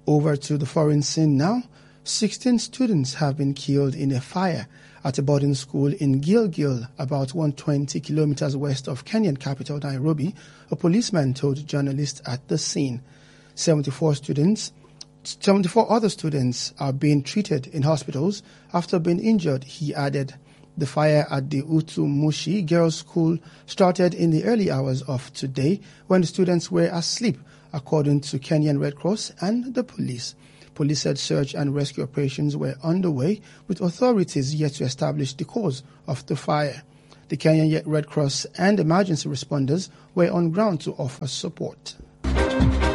Over to the foreign scene now. 16 students have been killed in a fire at a boarding school in Gilgil, about 120 kilometers west of Kenyan capital Nairobi, a policeman told journalists at the scene. 74 other students are being treated in hospitals after being injured, he added. The fire at the Utumushi Girls' School started in the early hours of today when the students were asleep, according to Kenyan Red Cross and the police. Police said search and rescue operations were underway, with authorities yet to establish the cause of the fire. The Kenyan Red Cross and emergency responders were on ground to offer support.